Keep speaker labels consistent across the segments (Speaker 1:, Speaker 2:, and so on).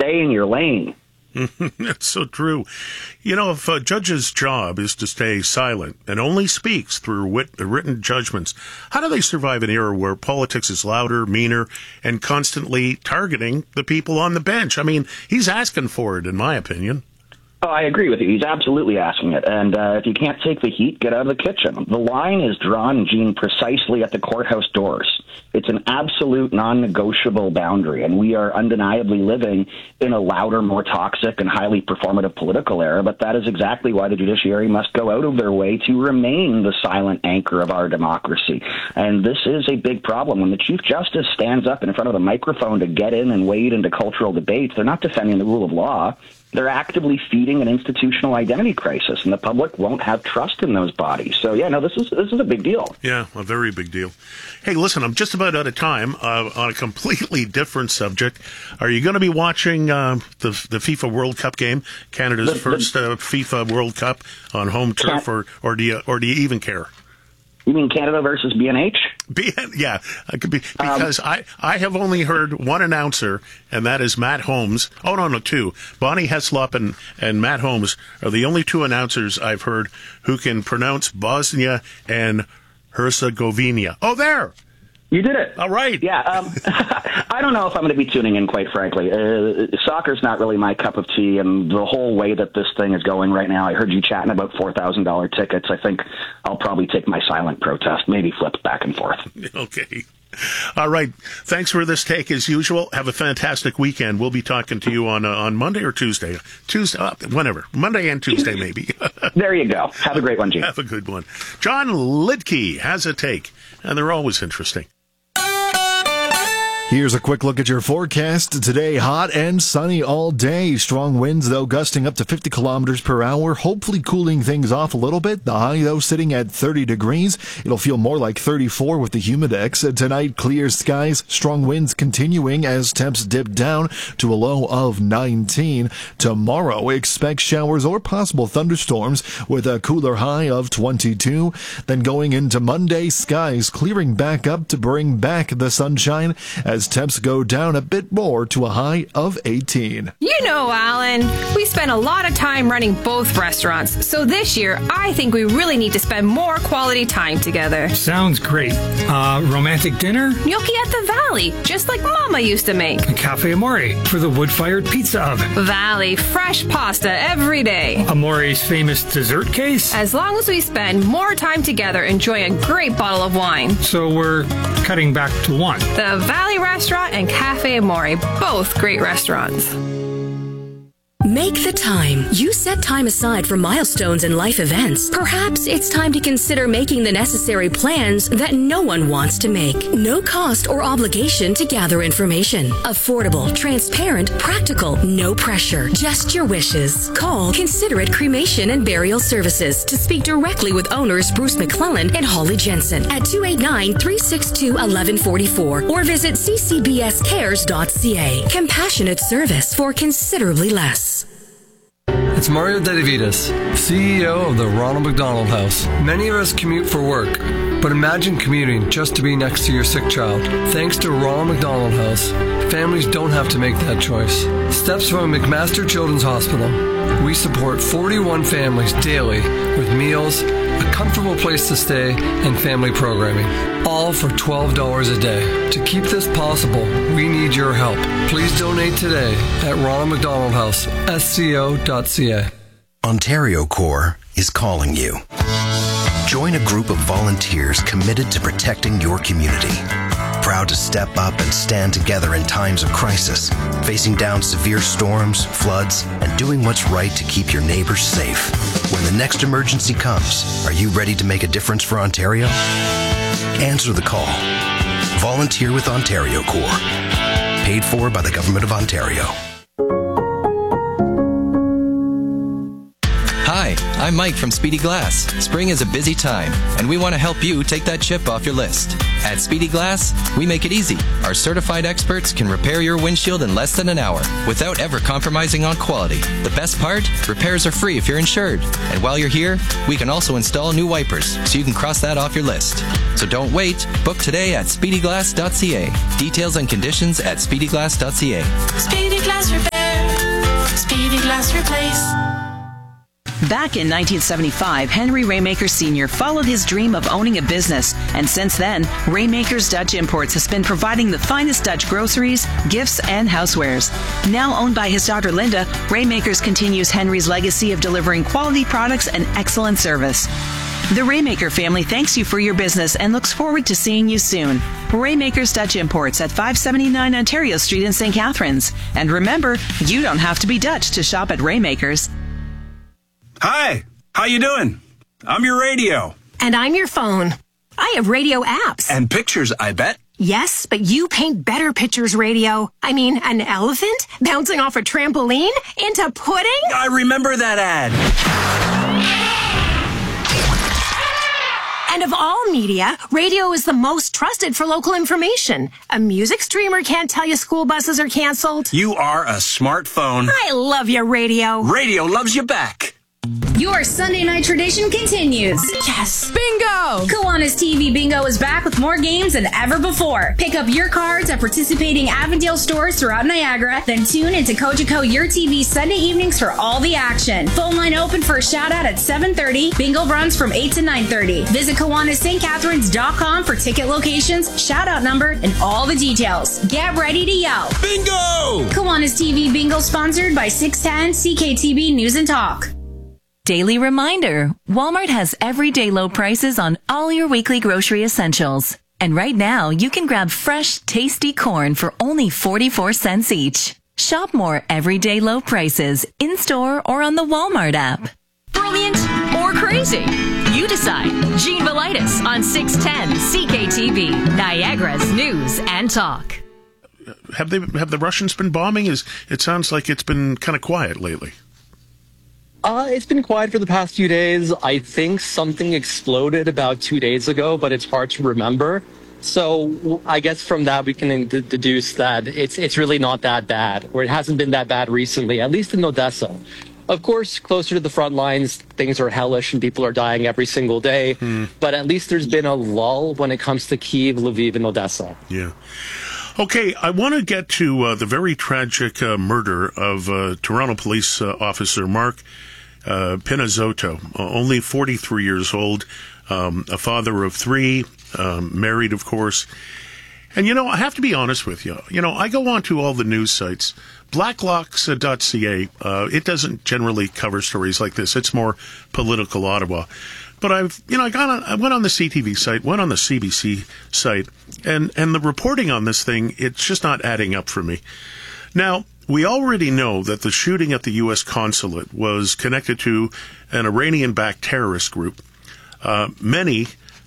Speaker 1: stay in your lane.
Speaker 2: That's so true. You know, if a judge's job is to stay silent and only speaks through written judgments, how do they survive an era where politics is louder, meaner, and constantly targeting the people on the bench? I mean, he's asking for it, in my opinion.
Speaker 1: Oh, I agree with you. He's absolutely asking it. And if you can't take the heat, get out of the kitchen. The line is drawn, Gene, precisely at the courthouse doors. It's an absolute non-negotiable boundary, and we are undeniably living in a louder, more toxic, and highly performative political era, but that is exactly why the judiciary must go out of their way to remain the silent anchor of our democracy. And this is a big problem. When the Chief Justice stands up in front of the microphone to get in and wade into cultural debates, they're not defending the rule of law. They're actively feeding an institutional identity crisis, and the public won't have trust in those bodies. So, yeah, no, this is a big deal.
Speaker 2: Yeah, a very big deal. Hey, listen, I'm just about out of time on a completely different subject. Are you going to be watching the FIFA World Cup game, Canada's first FIFA World Cup on home turf, or do you even care?
Speaker 1: You mean Canada versus BNH?
Speaker 2: Yeah, because I have only heard one announcer, and that is Matt Holmes. Oh, no, two. Bonnie Heslop and Matt Holmes are the only two announcers I've heard who can pronounce Bosnia and Herzegovina. Oh, there!
Speaker 1: You did it.
Speaker 2: All right.
Speaker 1: Yeah. I don't know if I'm going to be tuning in, quite frankly. Soccer's not really my cup of tea, and the whole way that this thing is going right now, I heard you chatting about $4,000 tickets. I think I'll probably take my silent protest, maybe flip back and forth.
Speaker 2: Okay. All right. Thanks for this take, as usual. Have a fantastic weekend. We'll be talking to you on Monday or Tuesday. Whenever. Monday and Tuesday, maybe.
Speaker 1: There you go. Have a great one, Gene.
Speaker 2: Have a good one. John Lidke has a take, and they're always interesting.
Speaker 3: Here's a quick look at your forecast. Today, hot and sunny all day. Strong winds, though, gusting up to 50 kilometers per hour, hopefully cooling things off a little bit. The high, though, sitting at 30 degrees. It'll feel more like 34 with the humidex. Tonight, clear skies, strong winds continuing as temps dip down to a low of 19. Tomorrow, expect showers or possible thunderstorms with a cooler high of 22. Then going into Monday, skies clearing back up to bring back the sunshine as temps go down a bit more to a high of 18.
Speaker 4: You know, Alan, we spend a lot of time running both restaurants, so this year I think we really need to spend more quality time together.
Speaker 5: Sounds great. Romantic dinner?
Speaker 4: Gnocchi at the Valley, just like Mama used to make.
Speaker 5: A Cafe Amore for the wood-fired pizza oven.
Speaker 4: Valley, fresh pasta every day.
Speaker 5: Amore's famous dessert case?
Speaker 4: As long as we spend more time together enjoying a great bottle of wine.
Speaker 5: So we're cutting back to one.
Speaker 4: The Valley Restaurant and Cafe Amore, both great restaurants.
Speaker 6: Make the time. You set time aside for milestones and life events. Perhaps it's time to consider making the necessary plans that no one wants to make. No cost or obligation to gather information. Affordable, transparent, practical, no pressure. Just your wishes. Call Considerate Cremation and Burial Services to speak directly with owners Bruce McClellan and Holly Jensen at 289-362-1144 or visit ccbscares.ca. Compassionate service for considerably less.
Speaker 7: It's Mario Dedivitas, CEO of the Ronald McDonald House. Many of us commute for work, but imagine commuting just to be next to your sick child. Thanks to Ronald McDonald House, families don't have to make that choice. Steps from McMaster Children's Hospital. We support 41 families daily with meals, a comfortable place to stay, and family programming. All for $12 a day. To keep this possible, we need your help. Please donate today at Ronald McDonald House, sco.ca.
Speaker 8: Ontario Corps is calling you. Join a group of volunteers committed to protecting your community. Proud to step up and stand together in times of crisis, facing down severe storms, floods, and doing what's right to keep your neighbors safe. When the next emergency comes, are you ready to make a difference for Ontario? Answer the call. Volunteer with Ontario Corps. Paid for by the Government of Ontario.
Speaker 9: Hi, I'm Mike from Speedy Glass. Spring is a busy time, and we want to help you take that chip off your list. At Speedy Glass, we make it easy. Our certified experts can repair your windshield in less than an hour without ever compromising on quality. The best part? Repairs are free if you're insured. And while you're here, we can also install new wipers, so you can cross that off your list. So don't wait. Book today at speedyglass.ca. Details and conditions at speedyglass.ca.
Speaker 10: Speedy Glass Repair. Back in 1975, Henry Raymaker Sr. followed his dream of owning a business, and since then, Raymaker's Dutch Imports has been providing the finest Dutch groceries, gifts, and housewares. Now owned by his daughter Linda, Raymakers continues Henry's legacy of delivering quality products and excellent service. The Raymaker family thanks you for your business and looks forward to seeing you soon. Raymaker's Dutch Imports at 579 Ontario Street in St. Catharines. And remember, you don't have to be Dutch to shop at Raymaker's.
Speaker 11: Hi, how you doing? I'm your radio.
Speaker 12: And I'm your phone. I have radio apps.
Speaker 11: And pictures, I bet.
Speaker 12: Yes, but you paint better pictures, radio. I mean, an elephant bouncing off a trampoline into pudding?
Speaker 11: I remember that ad.
Speaker 12: And of all media, radio is the most trusted for local information. A music streamer can't tell you school buses are canceled.
Speaker 11: You are a smartphone.
Speaker 12: I love you, radio.
Speaker 11: Radio loves you back.
Speaker 13: Your Sunday night tradition continues.
Speaker 12: Yes.
Speaker 13: Bingo! Kiwanis TV Bingo is back with more games than ever before. Pick up your cards at participating Avondale stores throughout Niagara, then tune into Cogeco Your TV Sunday evenings for all the action. Phone line open for a shout out at 7:30. Bingo runs from 8 to 9:30. Visit KiwanisSt.Catharines.com for ticket locations, shout out number, and all the details. Get ready to yell.
Speaker 11: Bingo!
Speaker 13: Kiwanis TV Bingo sponsored by 610 CKTB News and Talk.
Speaker 14: Daily reminder, Walmart has everyday low prices on all your weekly grocery essentials. And right now, you can grab fresh, tasty corn for only 44 cents each. Shop more everyday low prices in-store or on the Walmart app.
Speaker 15: Brilliant or crazy? You decide. Gene Velitis on 610 CKTV, Niagara's News and Talk.
Speaker 2: Have the Russians been bombing? It sounds like it's been kind of quiet lately.
Speaker 16: It's been quiet for the past few days. I think something exploded about 2 days ago, but it's hard to remember. So I guess from that we can deduce that it's really not that bad, or it hasn't been that bad recently, at least in Odessa. Of course, closer to the front lines, things are hellish and people are dying every single day. But at least there's been a lull when it comes to Kyiv, Lviv, and Odessa.
Speaker 2: Yeah. Okay, I want to get to the very tragic murder of Toronto police officer Mark Pinazzotto, only 43 years old, a father of three, married, of course. And, I have to be honest with you. I go on to all the news sites. Blacklocks.ca, it doesn't generally cover stories like this. It's more political Ottawa. But I went on the CTV site, went on the CBC site, and the reporting on this thing, it's just not adding up for me. Now, we already know that the shooting at the U.S. consulate was connected to an Iranian-backed terrorist group. Many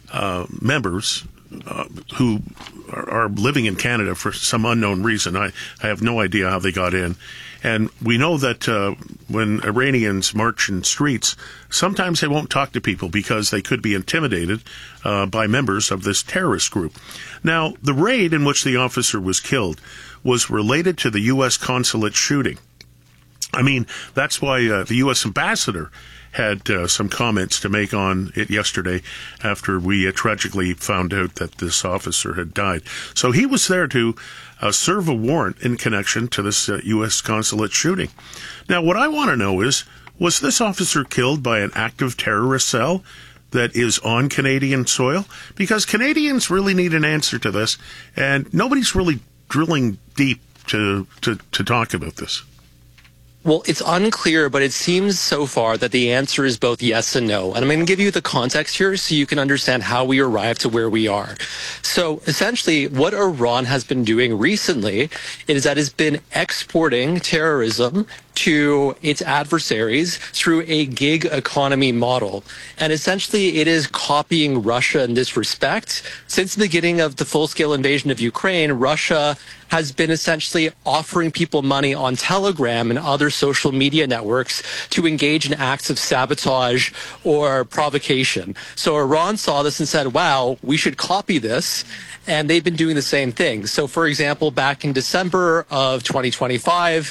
Speaker 2: members who are living in Canada for some unknown reason. I have no idea how they got in. And we know that when Iranians march in streets, sometimes they won't talk to people because they could be intimidated by members of this terrorist group. Now, the raid in which the officer was killed was related to the U.S. consulate shooting. I mean, that's why the U.S. ambassador had some comments to make on it yesterday after we tragically found out that this officer had died. So he was there to serve a warrant in connection to this U.S. consulate shooting. Now, what I want to know is, was this officer killed by an active terrorist cell that is on Canadian soil? Because Canadians really need an answer to this, and nobody's really drilling deep to talk about this.
Speaker 16: Well, it's unclear, but it seems so far that the answer is both yes and no. And I'm going to give you the context here so you can understand how we arrived to where we are. So essentially, what Iran has been doing recently is that it's been exporting terrorism to its adversaries through a gig economy model. And essentially, it is copying Russia in this respect. Since the beginning of the full-scale invasion of Ukraine, Russia has been essentially offering people money on Telegram and other social media networks to engage in acts of sabotage or provocation. So Iran saw this and said, wow, we should copy this. And they've been doing the same thing. So, for example, back in December of 2025,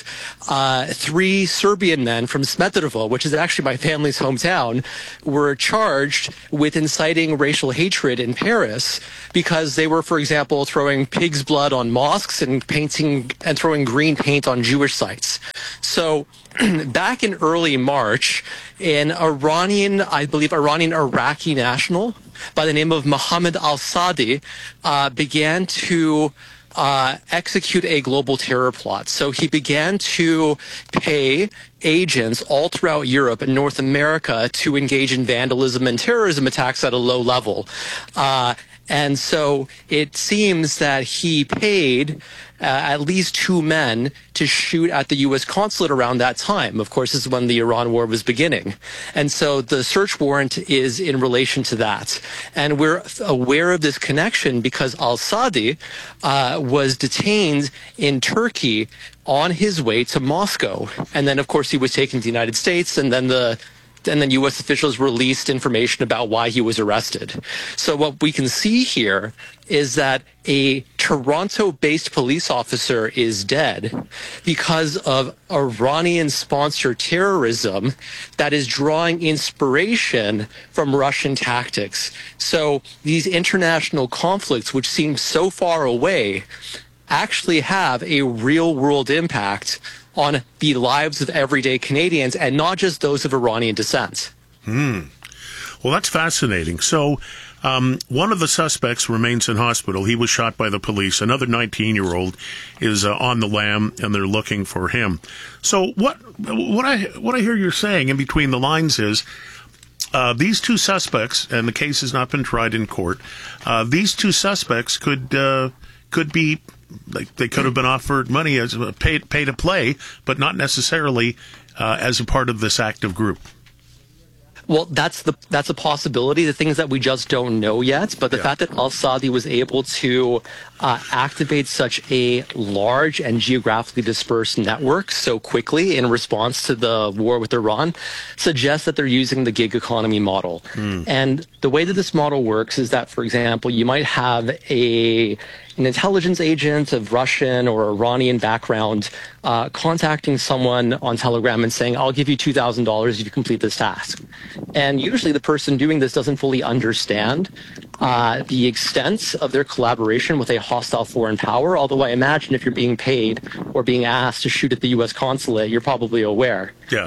Speaker 16: 3 Serbian men from Smederevo, which is actually my family's hometown, were charged with inciting racial hatred in Paris because they were, for example, throwing pig's blood on mosques and painting and throwing green paint on Jewish sites. So back in early March, an Iraqi national by the name of Mohammed al-Sadi began to execute a global terror plot. So he began to pay agents all throughout Europe and North America to engage in vandalism and terrorism attacks at a low level. And so it seems that he paid at least 2 men to shoot at the U.S. consulate around that time. Of course, this is when the Iran war was beginning. And so the search warrant is in relation to that. And we're aware of this connection because al-Sadi was detained in Turkey on his way to Moscow. And then, of course, he was taken to the United States, and then U.S. officials released information about why he was arrested. So what we can see here is that a Toronto-based police officer is dead because of Iranian-sponsored terrorism that is drawing inspiration from Russian tactics. So these international conflicts, which seem so far away, actually have a real-world impact on the lives of everyday Canadians, and not just those of Iranian descent.
Speaker 2: Well, that's fascinating. So one of the suspects remains in hospital. He was shot by the police. Another 19-year-old is on the lam, and they're looking for him. So what I hear you're saying in between the lines is these 2 suspects, and the case has not been tried in court, these 2 suspects could be, like, they could have been offered money as a pay to play, but not necessarily as a part of this active group.
Speaker 16: Well, that's a possibility. The things that we just don't know yet, but the fact that al-Sadi was able to activate such a large and geographically dispersed network so quickly in response to the war with Iran suggests that they're using the gig economy model. And the way that this model works is that, for example, you might have an intelligence agent of Russian or Iranian background contacting someone on Telegram and saying, I'll give you $2,000 if you complete this task. And usually the person doing this doesn't fully understand the extent of their collaboration with a hostile foreign power, although I imagine if you're being paid or being asked to shoot at the U.S. consulate, you're probably aware.
Speaker 2: Yeah.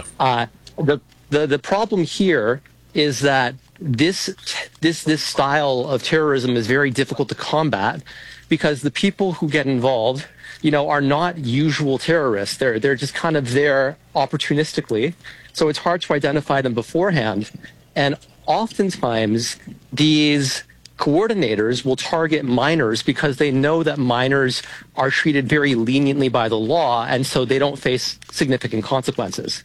Speaker 16: The problem here is that this style of terrorism is very difficult to combat because the people who get involved, are not usual terrorists. They're just kind of there opportunistically. So it's hard to identify them beforehand. And oftentimes these coordinators will target minors because they know that minors are treated very leniently by the law, and so they don't face significant consequences.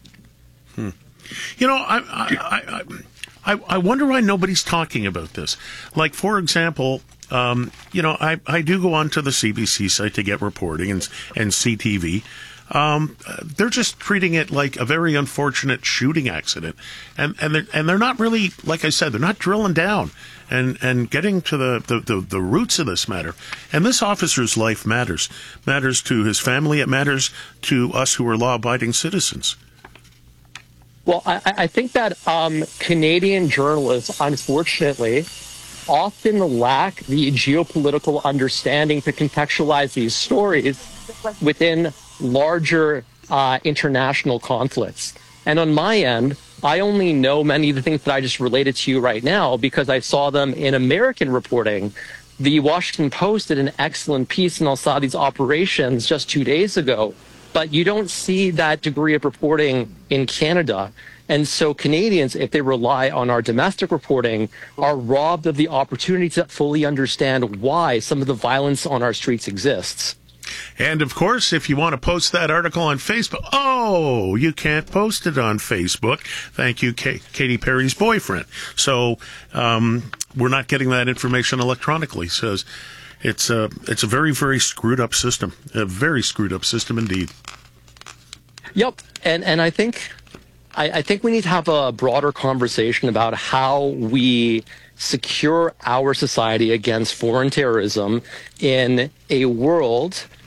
Speaker 2: I wonder why nobody's talking about this. Like, for example, I do go onto the CBC site to get reporting and CTV. They're just treating it like a very unfortunate shooting accident, and they're not really, like I said, they're not drilling down and getting to the roots of this matter. And this officer's life matters to his family. It matters to us who are law-abiding citizens.
Speaker 16: Well, I think that Canadian journalists, unfortunately, often lack the geopolitical understanding to contextualize these stories within larger international conflicts. And on my end, I only know many of the things that I just related to you right now because I saw them in American reporting. The Washington Post did an excellent piece on al-Sadi's operations just 2 days ago, but you don't see that degree of reporting in Canada. And so Canadians, if they rely on our domestic reporting, are robbed of the opportunity to fully understand why some of the violence on our streets exists.
Speaker 2: And, of course, if you want to post that article on Facebook, you can't post it on Facebook. Thank you, Katy Perry's boyfriend. So we're not getting that information electronically. So it's a very, very screwed up system, a very screwed up system indeed.
Speaker 16: Yep. And I think we need to have a broader conversation about how we secure our society against foreign terrorism in a world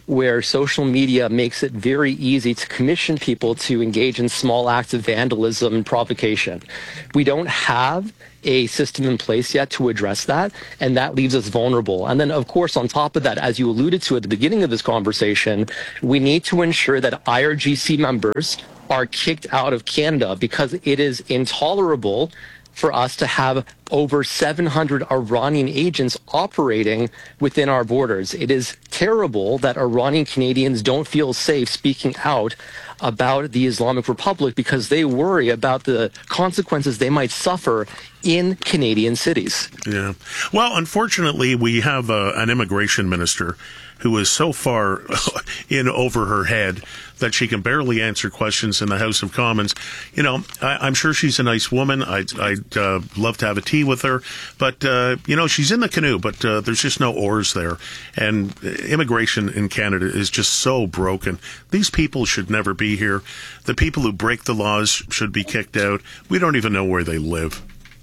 Speaker 16: where social media makes it very easy to commission people to engage in small acts of vandalism and provocation. We don't have a system in place yet to address that, and that leaves us vulnerable. And then, of course, on top of that, as you alluded to at the beginning of this conversation, we need to ensure that IRGC members are kicked out of Canada, because it is intolerable for us to have over 700 Iranian agents operating within our borders. It is terrible that Iranian Canadians don't feel safe speaking out about the Islamic Republic because they worry about the consequences they might suffer in Canadian cities.
Speaker 2: Yeah. Well, unfortunately, we have an immigration minister who is so far in over her head that she can barely answer questions in the House of Commons. You know, I'm sure she's a nice woman. I'd love to have a tea with her. But, you know, she's in the canoe, but there's just no oars there. And immigration in Canada is just so broken. These people should never be here. The people who break the laws should be kicked out. We don't even know where they live.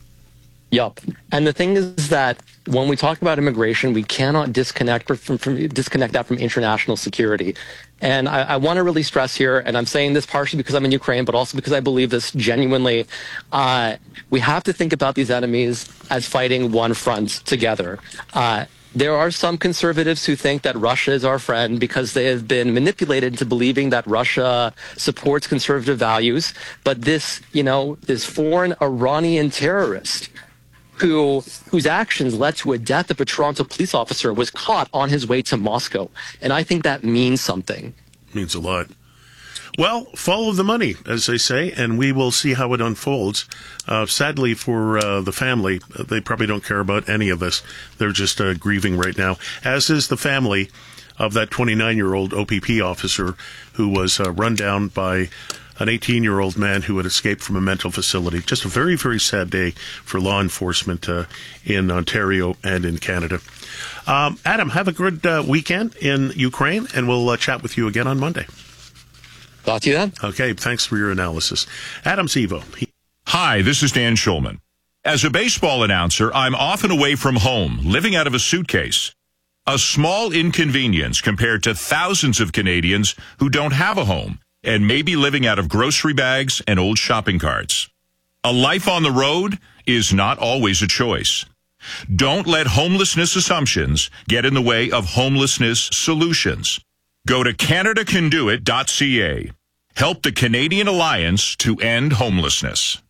Speaker 16: Yup. And the thing is that when we talk about immigration, we cannot disconnect that from international security. And I want to really stress here, and I'm saying this partially because I'm in Ukraine, but also because I believe this genuinely, we have to think about these enemies as fighting one front together. There are some conservatives who think that Russia is our friend because they have been manipulated into believing that Russia supports conservative values. But this, you know, this foreign Iranian terrorist whose actions led to a death of a Toronto police officer was caught on his way to Moscow. And I think that means something.
Speaker 2: Means a lot. Well, follow the money, as they say, and we will see how it unfolds. Sadly for the family, they probably don't care about any of this. They're just grieving right now, as is the family of that 29-year-old OPP officer who was run down by an 18-year-old man who had escaped from a mental facility. Just a very, very sad day for law enforcement in Ontario and in Canada. Adam, have a good weekend in Ukraine, and we'll chat with you again on Monday.
Speaker 16: Talk to you then.
Speaker 2: Okay, thanks for your analysis. Adam Sevo.
Speaker 17: Hi, this is Dan Schulman. As a baseball announcer, I'm often away from home, living out of a suitcase. A small inconvenience compared to thousands of Canadians who don't have a home and may be living out of grocery bags and old shopping carts. A life on the road is not always a choice. Don't let homelessness assumptions get in the way of homelessness solutions. Go to CanadaCanDoIt.ca. Help the Canadian Alliance to end homelessness.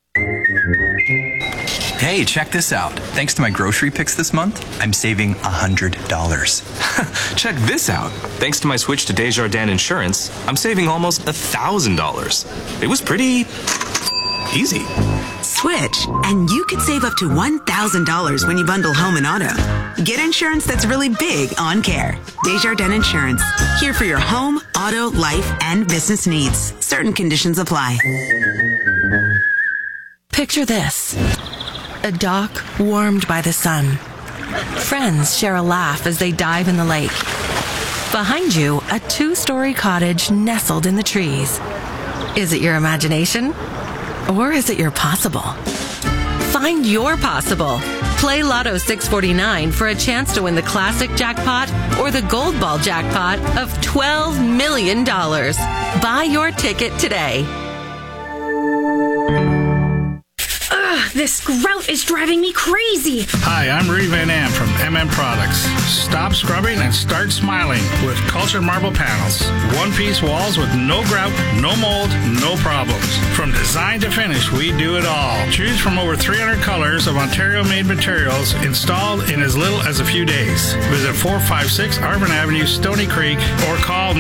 Speaker 18: Hey, check this out. Thanks to my grocery picks this month, I'm saving $100.
Speaker 19: Check this out. Thanks to my switch to Desjardins Insurance, I'm saving almost $1,000. It was pretty easy.
Speaker 20: Switch, and you could save up to $1,000 when you bundle home and auto. Get insurance that's really big on care. Desjardins Insurance. Here for your home, auto, life, and business needs. Certain conditions apply.
Speaker 21: Picture this. A dock warmed by the sun. Friends share a laugh as they dive in the lake. Behind you, a 2-story cottage nestled in the trees. Is it your imagination? Or is it your possible? Find your possible. Play Lotto 649 for a chance to win the classic jackpot or the gold ball jackpot of $12 million. Buy your ticket today.
Speaker 13: This grout is driving me crazy.
Speaker 22: Hi, I'm Rudy Van Am from Products. Stop scrubbing and start smiling with Cultured Marble Panels. One-piece walls with no grout, no mold, no problems. From design to finish, we do it all. Choose from over 300 colors of Ontario-made materials installed in as little as a few days. Visit 456 Arvin Avenue, Stony Creek, or call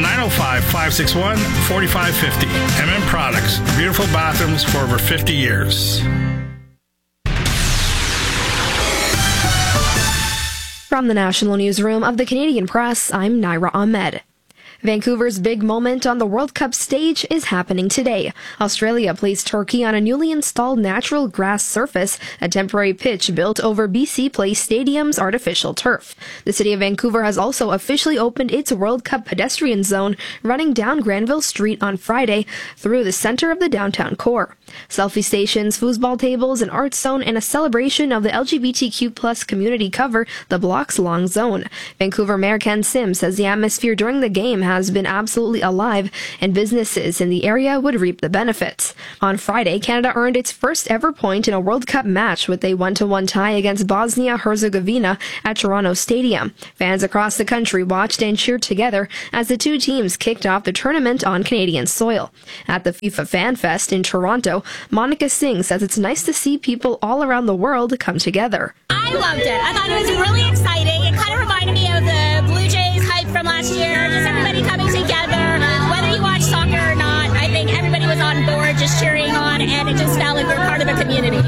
Speaker 22: 905-561-4550. Products. Beautiful bathrooms for over 50 years.
Speaker 23: From the National Newsroom of the Canadian Press, I'm Naira Ahmed.
Speaker 1: Vancouver's big moment on the World Cup stage is happening today. Australia plays Turkey on a newly installed natural grass surface, a temporary pitch built over BC Place Stadium's artificial turf. The city of Vancouver has also officially opened its World Cup pedestrian zone, running down Granville Street on Friday through the center of the downtown core. Selfie stations, foosball tables, an art zone, and a celebration of the LGBTQ+ community cover the block's long zone. Vancouver Mayor Ken Sim says the atmosphere during the game has been absolutely alive, and businesses in the area would reap the benefits. On Friday, Canada earned its first ever point in a World Cup match with a 1-1 tie against Bosnia-Herzegovina at Toronto Stadium. Fans across the country watched and cheered together as the two teams kicked off the tournament on Canadian soil. At the FIFA Fan Fest in Toronto, Monica Singh says it's nice to see people all around the world come together.
Speaker 3: I loved it. I thought it was really exciting. It kind of reminded me of the Blue Jays hype from last year. Just everybody coming together. Whether you watch soccer or not, I think everybody was on board just cheering on, and it just felt like we're part of a community.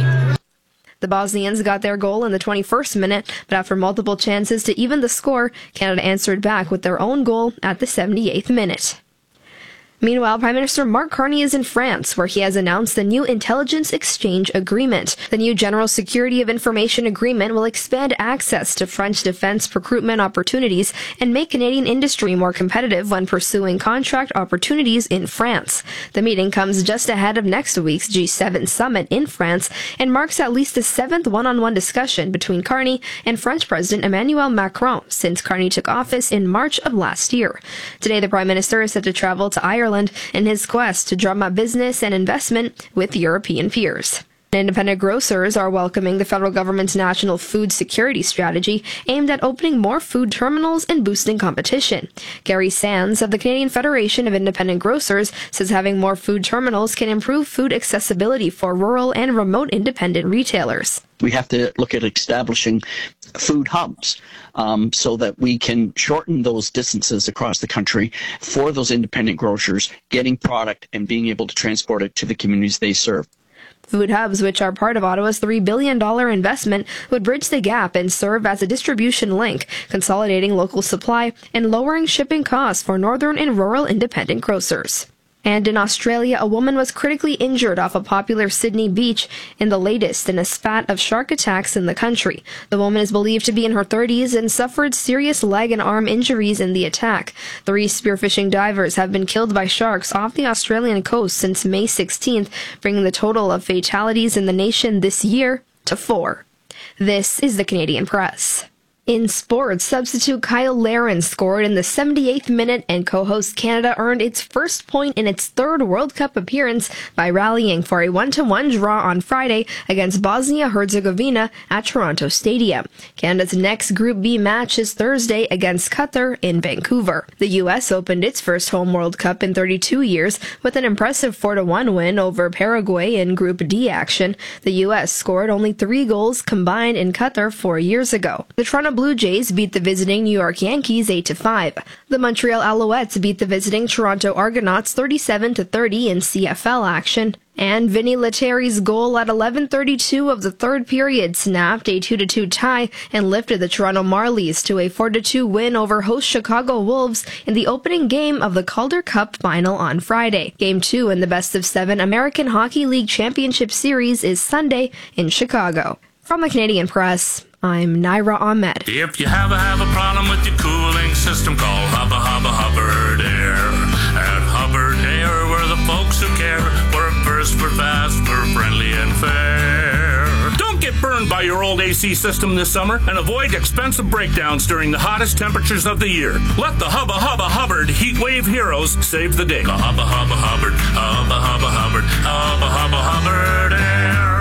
Speaker 1: The Bosnians got their goal in the 21st minute, but after multiple chances to even the score, Canada answered back with their own goal at the 78th minute. Meanwhile, Prime Minister Mark Carney is in France, where he has announced the new Intelligence Exchange Agreement. The new General Security of Information Agreement will expand access to French defense procurement opportunities and make Canadian industry more competitive when pursuing contract opportunities in France. The meeting comes just ahead of next week's G7 summit in France and marks at least the 7th one-on-one discussion between Carney and French President Emmanuel Macron since Carney took office in March of last year. Today, the Prime Minister is set to travel to Ireland in his quest to drum up business and investment with European peers. Independent grocers are welcoming the federal government's national food security strategy aimed at opening more food terminals and boosting competition. Gary Sands of the Canadian Federation of Independent Grocers says having more food terminals can improve food accessibility for rural and remote independent retailers.
Speaker 23: We have to look at establishing food hubs so that we can shorten those distances across the country for those independent grocers, getting product and being able to transport it to the communities they serve.
Speaker 1: Food hubs, which are part of Ottawa's $3 billion investment, would bridge the gap and serve as a distribution link, consolidating local supply and lowering shipping costs for northern and rural independent grocers. And in Australia, a woman was critically injured off a popular Sydney beach in the latest in a spat of shark attacks in the country. The woman is believed to be in her 30s and suffered serious leg and arm injuries in the attack. 3 spearfishing divers have been killed by sharks off the Australian coast since May 16th, bringing the total of fatalities in the nation this year to 4. This is the Canadian Press. In sports, substitute Kyle Larin scored in the 78th minute, and co-host Canada earned its first point in its 3rd World Cup appearance by rallying for a 1-1 draw on Friday against Bosnia-Herzegovina at Toronto Stadium. Canada's next Group B match is Thursday against Qatar in Vancouver. The U.S. opened its first home World Cup in 32 years with an impressive 4-1 win over Paraguay in Group D action. The U.S. scored only 3 goals combined in Qatar 4 years ago. The Toronto Blue Jays beat the visiting New York Yankees 8-5. The Montreal Alouettes beat the visiting Toronto Argonauts 37-30 in CFL action. And Vinny Lettieri's goal at 11:32 of the 3rd period snapped a 2-2 tie and lifted the Toronto Marlies to a 4-2 win over host Chicago Wolves in the opening game of the Calder Cup final on Friday. Game 2 in the best-of-7 American Hockey League Championship Series is Sunday in Chicago. From the Canadian Press, I'm Naira Ahmed.
Speaker 24: If you have a problem with your cooling system, call Hubbard Air. At Hubbard Air, we're the folks who care. We're first, we're fast, we're friendly and fair. Don't get burned by your old AC system this summer and avoid expensive breakdowns during the hottest temperatures of the year. Let the Hubbard Heat Wave Heroes save the day. Hubbard Air.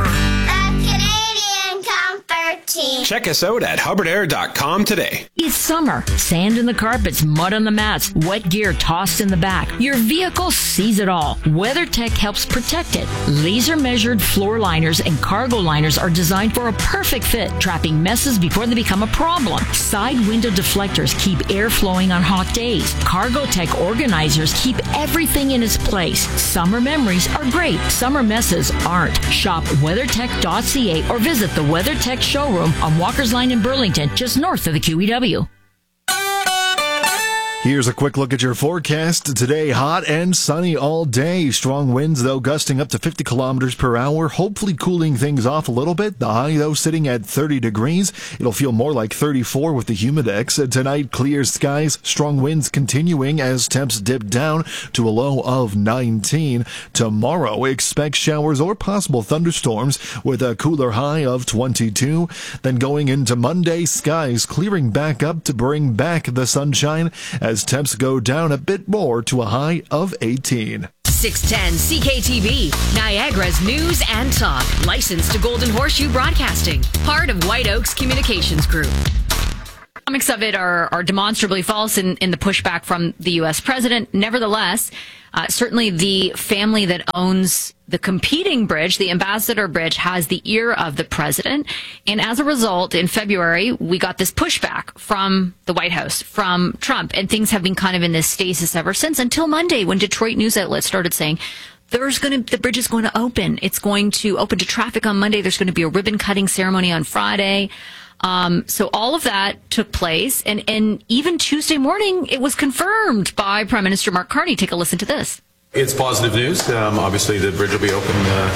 Speaker 25: Check us out at hubbardair.com today.
Speaker 26: It's summer. Sand in the carpets, mud on the mats, wet gear tossed in the back. Your vehicle sees it all. WeatherTech helps protect it. Laser measured floor liners and cargo liners are designed for a perfect fit, trapping messes before they become a problem. Side window deflectors keep air flowing on hot days. CargoTech organizers keep everything in its place. Summer memories are great. Summer messes aren't. Shop WeatherTech.ca or visit the WeatherTech showroom on Walker's Line in Burlington, just north of the QEW.
Speaker 4: Here's a quick look at your forecast. Today, hot and sunny all day. Strong winds, though, gusting up to 50 kilometers per hour, hopefully cooling things off a little bit. The high, though, sitting at 30 degrees. It'll feel more like 34 with the humidex. Tonight, clear skies, strong winds continuing as temps dip down to a low of 19. Tomorrow, expect showers or possible thunderstorms with a cooler high of 22. Then going into Monday, skies clearing back up to bring back the sunshine as temps go down a bit more to a high of 18.
Speaker 15: 610 CKTV, Niagara's news and talk. Licensed to Golden Horseshoe Broadcasting. Part of White Oaks Communications Group. Economics of it are demonstrably false in the pushback from the U.S. president. Nevertheless, certainly the family that owns the competing bridge, the Ambassador Bridge, has the ear of the president. And as a result, in February, we got this pushback from the White House, from Trump. And things have been kind of in this stasis ever since, until Monday, when Detroit news outlets started saying, the bridge is going to open. It's going to open to traffic on Monday. There's going to be a ribbon cutting ceremony on Friday. So all of that took place. And even Tuesday morning, it was confirmed by Prime Minister Mark Carney. Take a listen to this.
Speaker 5: It's positive news. Obviously, the bridge will be open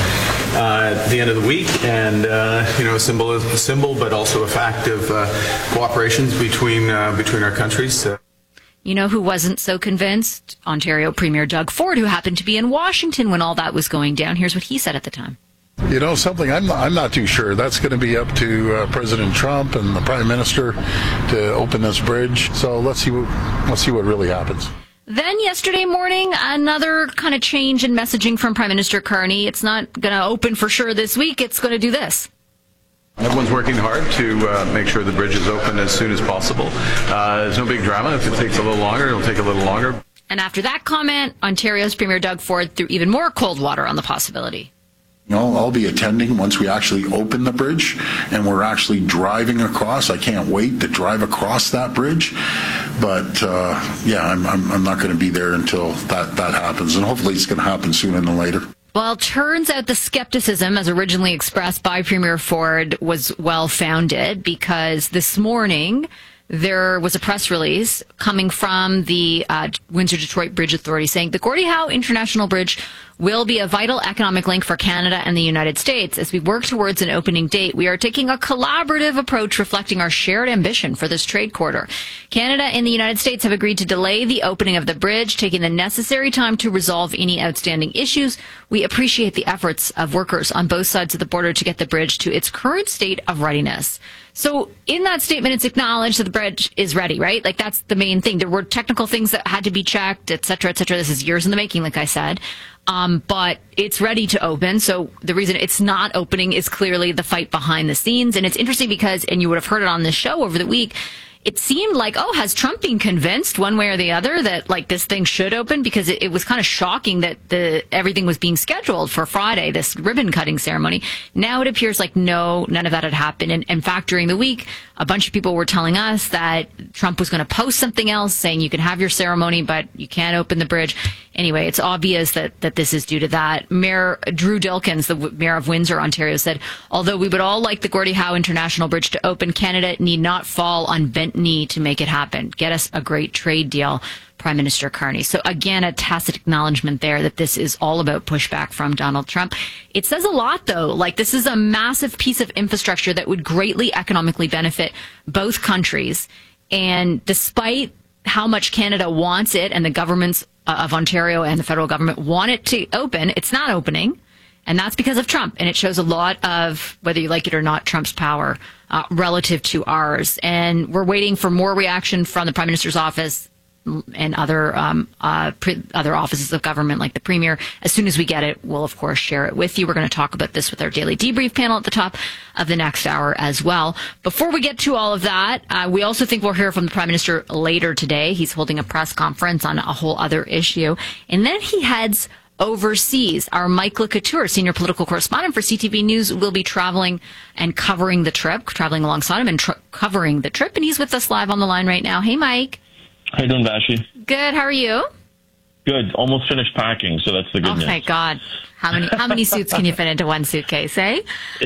Speaker 5: at the end of the week, and a symbol is a symbol, but also a fact of cooperation between our countries.
Speaker 15: You know who wasn't so convinced? Ontario Premier Doug Ford, who happened to be in Washington when all that was going down. Here's what he said at the time.
Speaker 6: You know something, I'm not too sure. That's going to be up to President Trump and the Prime Minister to open this bridge. So let's see what really happens.
Speaker 15: Then yesterday morning, another kind of change in messaging from Prime Minister Carney. It's not going to open for sure this week. It's going to do this.
Speaker 5: Everyone's working hard to make sure the bridge is open as soon as possible. There's no big drama. If it takes a little longer, it'll take a little longer.
Speaker 15: And after that comment, Ontario's Premier Doug Ford threw even more cold water on the possibility.
Speaker 7: I'll be attending once we actually open the bridge and we're actually driving across. I can't wait to drive across that bridge. But, I'm not going to be there until that happens. And hopefully it's going to happen sooner than later.
Speaker 15: Well, turns out the skepticism, as originally expressed by Premier Ford, was well-founded, because this morning there was a press release coming from the Windsor-Detroit Bridge Authority saying the Gordie Howe International Bridge will be a vital economic link for Canada and the United States. As we work towards an opening date, we are taking a collaborative approach reflecting our shared ambition for this trade corridor. Canada and the United States have agreed to delay the opening of the bridge, taking the necessary time to resolve any outstanding issues. We appreciate the efforts of workers on both sides of the border to get the bridge to its current state of readiness. So in that statement, it's acknowledged that the bridge is ready, right? Like, that's the main thing. There were technical things that had to be checked, et cetera, et cetera. This is years in the making, like I said. But it's ready to open. So the reason it's not opening is clearly the fight behind the scenes. And it's interesting because, and you would have heard it on this show over the week, it seemed like, has Trump been convinced one way or the other that like this thing should open? Because it was kind of shocking that everything was being scheduled for Friday, this ribbon cutting ceremony. Now it appears like no, none of that had happened. And in fact, during the week, a bunch of people were telling us that Trump was going to post something else saying you can have your ceremony, but you can't open the bridge. Anyway, it's obvious that this is due to that. Mayor Drew Dilkins, the mayor of Windsor, Ontario, said, although we would all like the Gordie Howe International Bridge to open, Canada need not fall on bent knee to make it happen. Get us a great trade deal, Prime Minister Carney. So again, a tacit acknowledgement there that this is all about pushback from Donald Trump. It says a lot, though. Like, this is a massive piece of infrastructure that would greatly economically benefit both countries. And despite how much Canada wants it, and the governments of Ontario and the federal government want it to open, it's not opening. And that's because of Trump. And it shows a lot of, whether you like it or not, Trump's power relative to ours. And we're waiting for more reaction from the Prime Minister's office and other offices of government, like the Premier. As soon as we get it, we'll, of course, share it with you. We're going to talk about this with our daily debrief panel at the top of the next hour as well. Before we get to all of that, we also think we'll hear from the Prime Minister later today. He's holding a press conference on a whole other issue. And then he heads overseas. Our Mike LeCouture, senior political correspondent for CTV News, will be traveling and covering the trip, traveling alongside him and covering the trip. And he's with us live on the line right now. Hey, Mike.
Speaker 8: How you doing, Vashi?
Speaker 15: Good. How are you?
Speaker 8: Good. Almost finished packing, so that's the good news.
Speaker 15: Oh, thank God. How many suits can you fit into one suitcase, eh?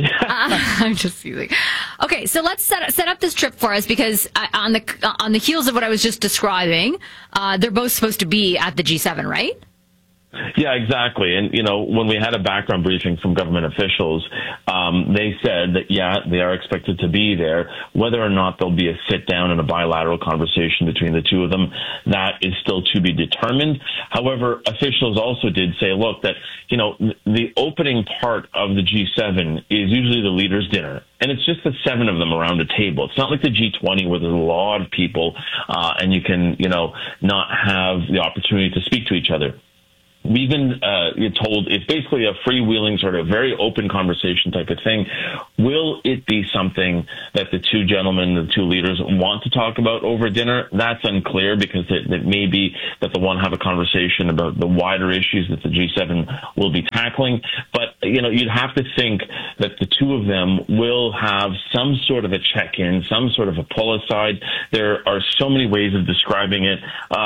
Speaker 15: I'm just teasing. Okay, so let's set up this trip for us, because on the heels of what I was just describing, they're both supposed to be at the G7, right?
Speaker 8: Yeah, exactly. And, when we had a background briefing from government officials, they said that, they are expected to be there. Whether or not there'll be a sit down and a bilateral conversation between the two of them, that is still to be determined. However, officials also did say, look, that, the opening part of the G7 is usually the leaders' dinner. And it's just the 7 of them around a table. It's not like the G20 where there's a lot of people, and you can, not have the opportunity to speak to each other. We've been told it's basically a freewheeling, sort of very open conversation type of thing. Will it be something that the two gentlemen, the two leaders, want to talk about over dinner? That's unclear, because it may be that they'll want to have a conversation about the wider issues that the G7 will be tackling. But, you'd have to think that the two of them will have some sort of a check-in, some sort of a pull-aside. There are so many ways of describing it,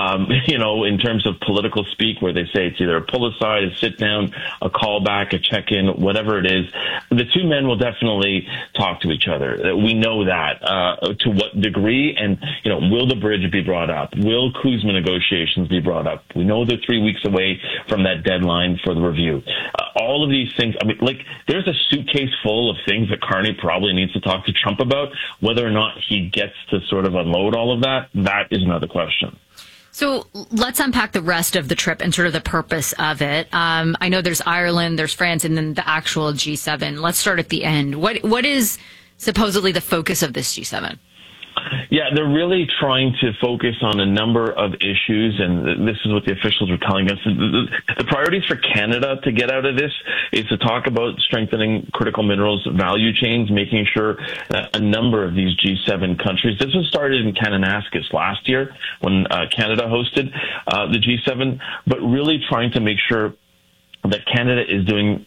Speaker 8: in terms of political speak, where they say it's either a pull-aside, a sit-down, a callback, a check-in, whatever it is. The two men will definitely talk to each other. We know that. To what degree? And, will the bridge be brought up? Will CUSMA negotiations be brought up? We know they're 3 weeks away from that deadline for the review. All of these things, there's a suitcase full of things that Carney probably needs to talk to Trump about. Whether or not he gets to sort of unload all of that is another question.
Speaker 15: So let's unpack the rest of the trip and sort of the purpose of it. I know there's Ireland, there's France, and then the actual G7. Let's start at the end. What is supposedly the focus of this G7?
Speaker 8: Yeah, they're really trying to focus on a number of issues, and this is what the officials were telling us. The priorities for Canada to get out of this is to talk about strengthening critical minerals value chains, making sure that a number of these G7 countries, this was started in Kananaskis last year when Canada hosted the G7, but really trying to make sure that Canada is doing,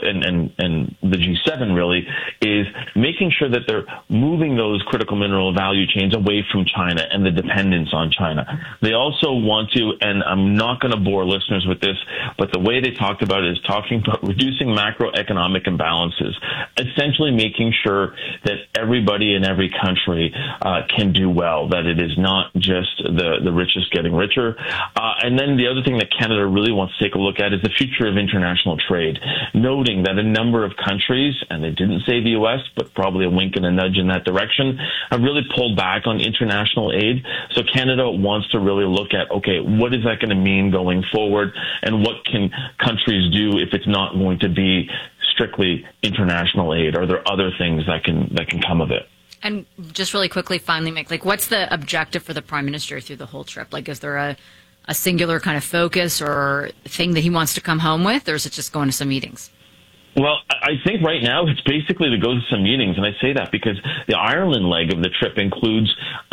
Speaker 8: and the G7 really, is making sure that they're moving those critical mineral value chains away from China and the dependence on China. They also want to, and I'm not going to bore listeners with this, but the way they talked about it is talking about reducing macroeconomic imbalances, essentially making sure that everybody in every country can do well, that it is not just the richest getting richer. And then the other thing that Canada really wants to take a look at is the future of international trade, noting that a number of countries, and they didn't say the U.S., but probably a wink and a nudge in that direction, have really pulled back on international aid. So Canada wants to really look at, okay, what is that going to mean going forward, and what can countries do if it's not going to be strictly international aid? Are there other things that can come of it?
Speaker 15: And just really quickly, finally, Mick, what's the objective for the Prime Minister through the whole trip? Is there a singular kind of focus or thing that he wants to come home with, or is it just going to some meetings?
Speaker 8: Well, I think right now it's basically to go to some meetings, and I say that because the Ireland leg of the trip includes,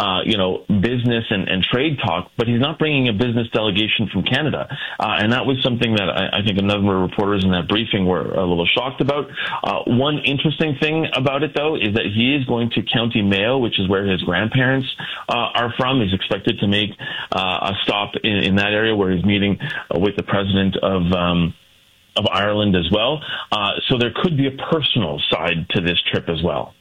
Speaker 8: business and trade talk, but he's not bringing a business delegation from Canada, and that was something that I think a number of reporters in that briefing were a little shocked about. One interesting thing about it, though, is that he is going to County Mayo, which is where his grandparents are from. He's expected to make a stop in that area where he's meeting with the president of Ireland as well. So there could be a personal side to this trip as well.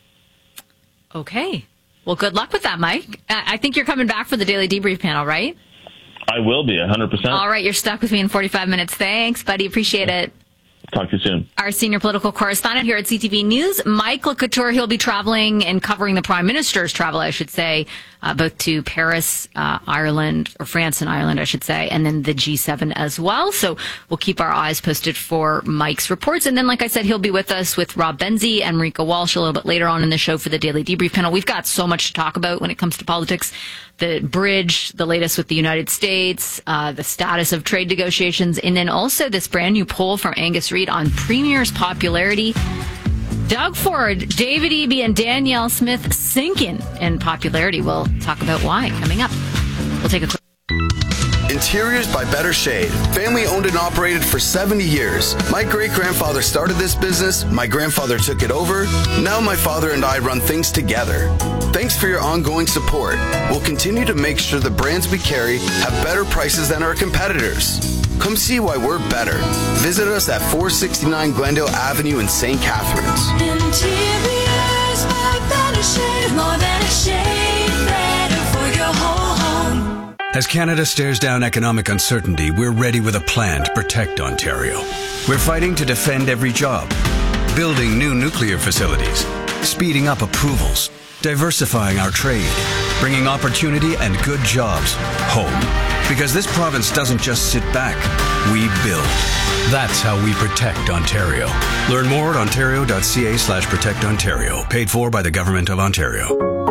Speaker 15: Okay. Well, good luck with that, Mike. I think you're coming back for the Daily Debrief panel, right?
Speaker 8: I will be, 100%.
Speaker 15: All right, you're stuck with me in 45 minutes. Thanks, buddy. Appreciate it.
Speaker 8: Talk to you soon.
Speaker 15: Our senior political correspondent here at CTV News, Mike LeCouture. He'll be traveling and covering the Prime Minister's travel, I should say, both to Paris, Ireland, or France and Ireland, I should say, and then the G7 as well. So we'll keep our eyes posted for Mike's reports. And then, like I said, he'll be with us with Rob Benzie and Marika Walsh a little bit later on in the show for the Daily Debrief panel. We've got so much to talk about when it comes to politics. The bridge, the latest with the United States, the status of trade negotiations, and then also this brand new poll from Angus Reid on Premier's popularity. Doug Ford, David Eby, and Danielle Smith sinking in popularity. We'll talk about why coming up. We'll take a quick...
Speaker 9: Interiors by Better Shade. Family owned and operated for 70 years. My great-grandfather started this business. My grandfather took it over. Now my father and I run things together. Thanks for your ongoing support. We'll continue to make sure the brands we carry have better prices than our competitors. Come see why we're better. Visit us at 469 Glendale Avenue in St. Catharines.
Speaker 2: Interiors by Better Shade. More than a shade, better for your whole home.
Speaker 10: As Canada stares down economic uncertainty, we're ready with a plan to protect Ontario. We're fighting to defend every job, building new nuclear facilities, speeding up approvals, diversifying our trade, bringing opportunity and good jobs home. Because this province doesn't just sit back, we build. That's how we protect Ontario. Learn more at ontario.ca/protectontario. Paid for by the Government of Ontario.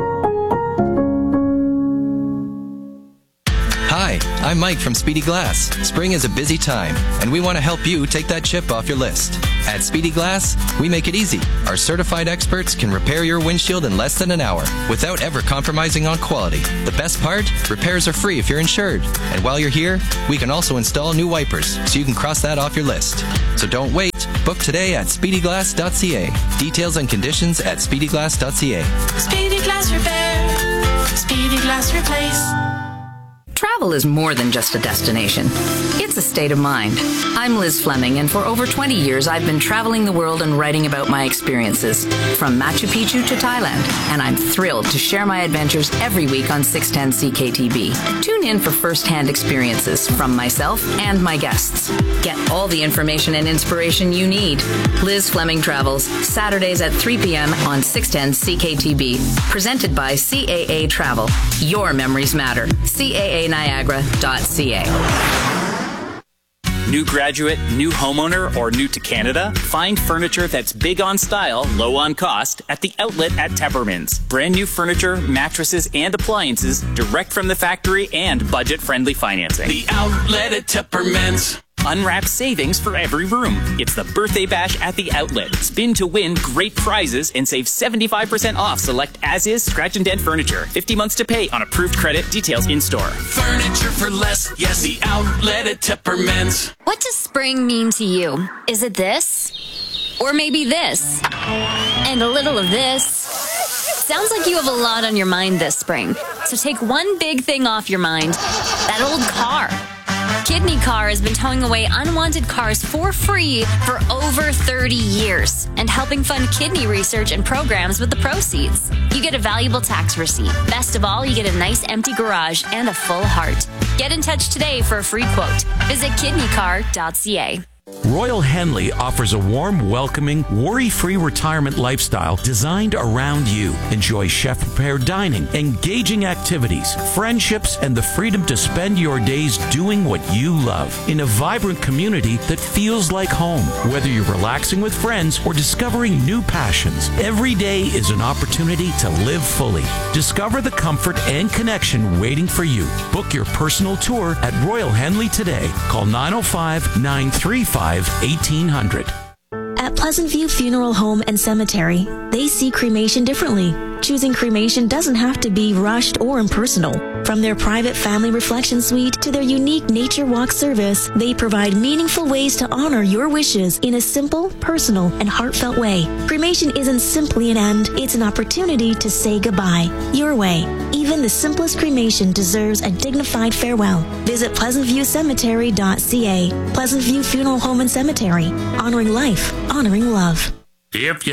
Speaker 11: Hi, I'm Mike from Speedy Glass. Spring is a busy time, and we want to help you take that chip off your list. At Speedy Glass, we make it easy. Our certified experts can repair your windshield in less than an hour without ever compromising on quality. The best part? Repairs are free if you're insured. And while you're here, we can also install new wipers, so you can cross that off your list. So don't wait. Book today at speedyglass.ca. Details and conditions at speedyglass.ca.
Speaker 2: Speedy Glass Repair. Speedy Glass Replace.
Speaker 12: Travel is more than just a destination. It's a state of mind. I'm Liz Fleming, and for over 20 years, I've been traveling the world and writing about my experiences, from Machu Picchu to Thailand, and I'm thrilled to share my adventures every week on 610 CKTB. Tune in for first-hand experiences from myself and my guests. Get all the information and inspiration you need. Liz Fleming Travels, Saturdays at 3 p.m. on 610 CKTB. Presented by CAA Travel. Your memories matter. CAANiagara.ca.
Speaker 14: New graduate, new homeowner, or new to Canada? Find furniture that's big on style, low on cost at the Outlet at Tepperman's. Brand new furniture, mattresses, and appliances direct from the factory and budget-friendly financing.
Speaker 24: The Outlet at Tepperman's.
Speaker 14: Unwrapped savings for every room. It's the Birthday Bash at the Outlet. Spin to win great prizes and save 75% off select as-is scratch and dent furniture. 50 months to pay on approved credit. Details in store.
Speaker 24: Furniture for less. Yes, the Outlet at Tepperman's.
Speaker 16: What does spring mean to you? Is it this? Or maybe this? And a little of this? Sounds like you have a lot on your mind this spring. So take one big thing off your mind. That old car. Kidney Car has been towing away unwanted cars for free for over 30 years and helping fund kidney research and programs with the proceeds. You get a valuable tax receipt. Best of all, you get a nice empty garage and a full heart. Get in touch today for a free quote. Visit kidneycar.ca.
Speaker 27: Royal Henley offers a warm, welcoming, worry-free retirement lifestyle designed around you. Enjoy chef-prepared dining, engaging activities, friendships, and the freedom to spend your days doing what you love in a vibrant community that feels like home. Whether you're relaxing with friends or discovering new passions, every day is an opportunity to live fully. Discover the comfort and connection waiting for you. Book your personal tour at Royal Henley today. Call 905-935-1800.
Speaker 28: At Pleasant View Funeral Home and Cemetery, they see cremation differently. Choosing cremation doesn't have to be rushed or impersonal. From their private family reflection suite to their unique nature walk service, they provide meaningful ways to honor your wishes in a simple, personal, and heartfelt way. Cremation isn't simply an end, it's an opportunity to say goodbye. Your way. Even the simplest cremation deserves a dignified farewell. Visit PleasantViewCemetery.ca. Pleasant View Funeral Home and Cemetery. Honoring life, honoring love.
Speaker 24: If you